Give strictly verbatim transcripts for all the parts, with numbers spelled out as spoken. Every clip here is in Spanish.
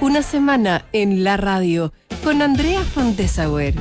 Una semana en la radio con Andrea Fontesauer.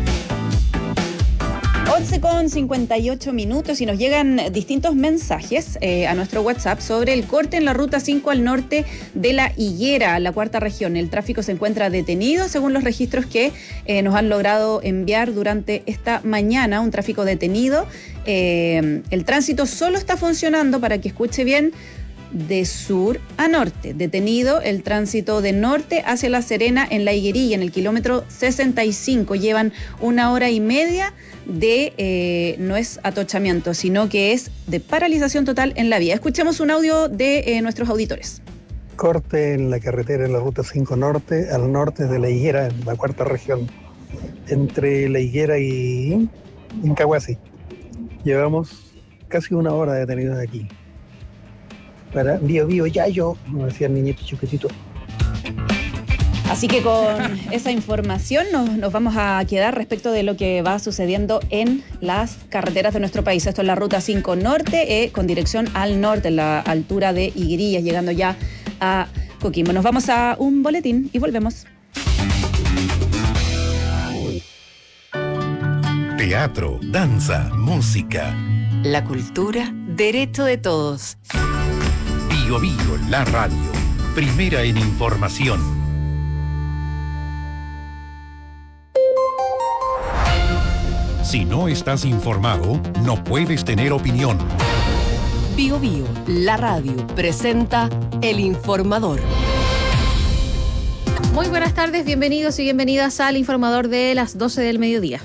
once con cincuenta y ocho minutos y nos llegan distintos mensajes eh, a nuestro WhatsApp sobre el corte en la ruta cinco al norte de La Higuera, la cuarta región. El tráfico se encuentra detenido según los registros que eh, nos han logrado enviar durante esta mañana, un tráfico detenido. Eh, el tránsito solo está funcionando, para que escuche bien, de sur a norte. Detenido el tránsito de norte hacia La Serena en La Higuerilla, en el kilómetro sesenta y cinco. Llevan una hora y media de, eh, no es atochamiento, sino que es de paralización total en la vía. Escuchemos un audio de eh, nuestros auditores. Corte en la carretera en la ruta cinco norte, al norte de La Higuera, en la cuarta región, entre La Higuera y Incahuasi. Llevamos casi una hora detenidos aquí. Para Bío Bío Yayo, como decía el niñito chiquitito. Así que con esa información nos, nos vamos a quedar respecto de lo que va sucediendo en las carreteras de nuestro país. Esto es la ruta cinco norte, eh, con dirección al norte, en la altura de Higuerillas, llegando ya a Coquimbo. Nos vamos a un boletín y volvemos. Teatro, danza, música. La cultura, derecho de todos. Bío Bío, la radio. Primera en información. Si no estás informado, no puedes tener opinión. Bío Bío, la radio, presenta El Informador. Muy buenas tardes, bienvenidos y bienvenidas al Informador de las doce del mediodía.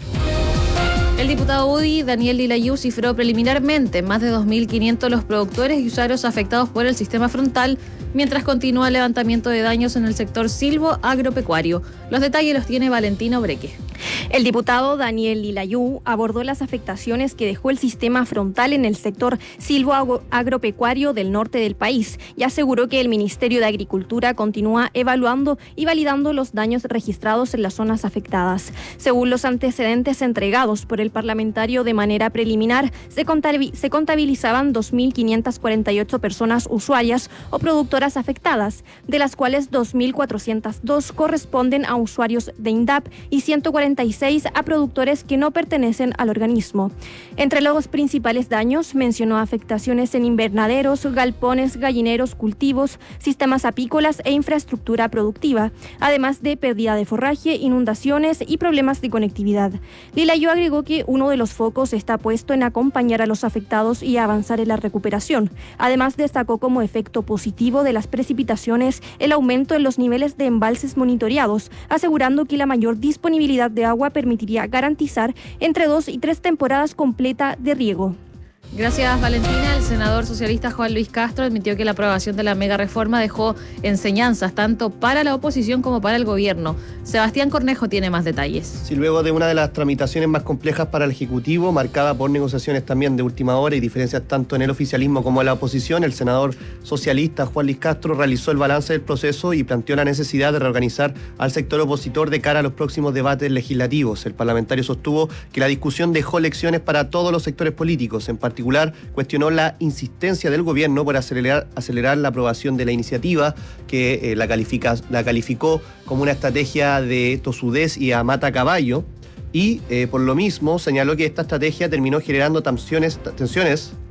El diputado U D I, Daniel Lilayú, cifró preliminarmente más de dos mil quinientos los productores y usuarios afectados por el sistema frontal, mientras continúa el levantamiento de daños en el sector silvo-agropecuario. Los detalles los tiene Valentina Obreque. El diputado Daniel Lilayú abordó las afectaciones que dejó el sistema frontal en el sector silvo-agropecuario del norte del país y aseguró que el Ministerio de Agricultura continúa evaluando y validando los daños registrados en las zonas afectadas. Según los antecedentes entregados por el parlamentario de manera preliminar, se contabilizaban dos mil quinientas cuarenta y ocho personas usuarias o productoras afectadas, de las cuales dos mil cuatrocientos dos corresponden a usuarios de INDAP y ciento cuarenta y seis a productores que no pertenecen al organismo. Entre los principales daños mencionó afectaciones en invernaderos, galpones, gallineros, cultivos, sistemas apícolas e infraestructura productiva, además de pérdida de forraje, inundaciones y problemas de conectividad. Lilayú agregó que uno de los focos está puesto en acompañar a los afectados y avanzar en la recuperación. Además, destacó como efecto positivo de las precipitaciones el aumento en los niveles de embalses monitoreados, asegurando que la mayor disponibilidad de agua permitiría garantizar entre dos y tres temporadas completa de riego. Gracias, Valentina. El senador socialista Juan Luis Castro admitió que la aprobación de la mega reforma dejó enseñanzas tanto para la oposición como para el gobierno. Sebastián Cornejo tiene más detalles. Sí, luego de una de las tramitaciones más complejas para el Ejecutivo, marcada por negociaciones también de última hora y diferencias tanto en el oficialismo como en la oposición, el senador socialista Juan Luis Castro realizó el balance del proceso y planteó la necesidad de reorganizar al sector opositor de cara a los próximos debates legislativos. El parlamentario sostuvo que la discusión dejó lecciones para todos los sectores políticos. En particular, cuestionó la insistencia del gobierno por acelerar, acelerar la aprobación de la iniciativa, que eh, la, califica, la calificó como una estrategia de tosudez y a mata caballo, y eh, por lo mismo señaló que esta estrategia terminó generando tensiones, tensiones